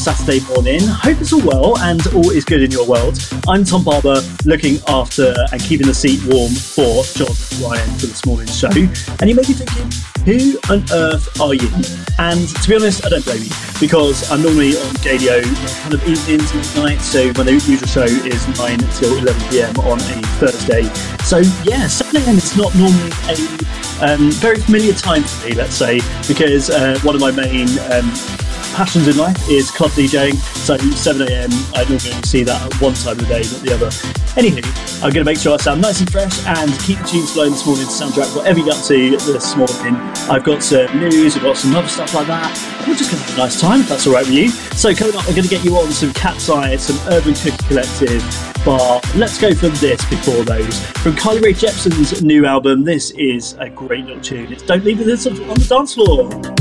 Saturday morning. Hope it's all well and all is good in your world. I'm Tom Barber, looking after and keeping the seat warm for John Ryan for this morning's show. And you may be thinking, who on earth are you? And to be honest, I don't blame you, because I'm normally on Gadio kind of evenings and nights, so my usual show is 9 till 11pm on a Thursday. So yeah, 7am is not normally a very familiar time for me, let's say, because one of my main passions in life is club DJing. So 7am, I normally only see that at one time of the day, not the other. Anywho, I'm going to make sure I sound nice and fresh and keep the tunes flowing this morning to soundtrack whatever you got to this morning. I've got some news, I've got some other stuff like that. We're just going to have a nice time, if that's all right with you. So coming up, I'm going to get you on some Cat's Eye, some Urban Cookie Collective, but let's go from this before those. From Kylie Rae Jepsen's new album, this is a great little tune. It's Don't Leave This on the Dance Floor.